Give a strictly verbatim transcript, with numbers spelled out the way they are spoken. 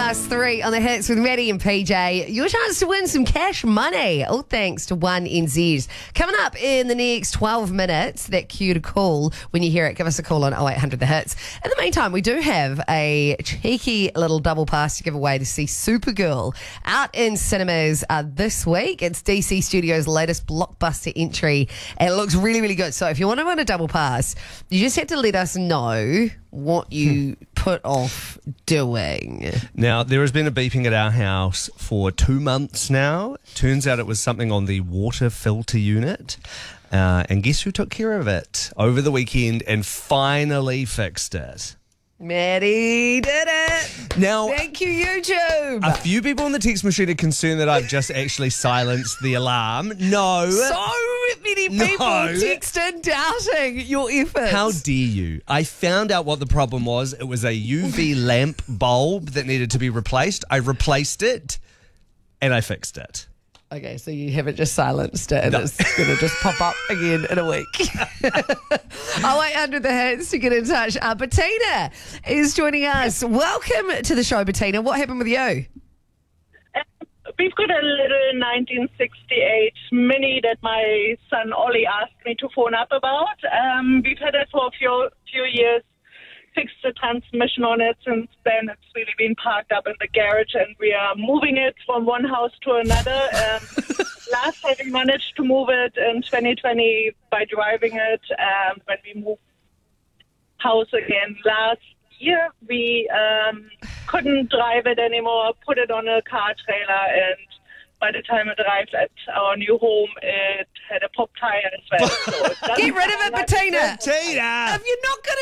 past three on the hits with Maddie and P J. Your chance to win some cash money, all thanks to one N Z. Coming up in the next twelve minutes, that cue to call. When you hear it, give us a call on oh eight hundred the hits. In the meantime, we do have a cheeky little double pass to give away to see Supergirl out in cinemas uh, this week. It's D C Studios' latest blockbuster entry, and it looks really, really good. So if you want to win a double pass, you just have to let us know what you put off doing. Now, there has been a beeping at our house for two months now. Turns out it was something on the water filter unit. Uh, and guess who took care of it over the weekend and finally fixed it? Maddie did it. Now, thank you, YouTube. A few people on the text machine are concerned that I've just actually silenced the alarm. No. So many people No. texted doubting your efforts. How dare you? I found out what the problem was. It was a U V lamp bulb that needed to be replaced. I replaced it and I fixed it. Okay, so you haven't just silenced it and No. it's going to just pop up again in a week. oh eight hundred the hits to get in touch. Uh, Bettina is joining us. Welcome to the show, Bettina. What happened with you? We've got a little nineteen sixty-eight Mini that my son Ollie asked me to phone up about. Um, we've had it for a few, few years, fixed the transmission on it. Since then, it's really been parked up in the garage, and we are moving it from one house to another. Um, last time we managed to move it in twenty twenty by driving it. Um, when we moved house again last year, we um, couldn't drive it anymore, put it on a car trailer, and by the time it arrived at our new home, it had a pop tire as well. So it doesn't Get rid of it, sound like- Bettina. Tina! If you're not going to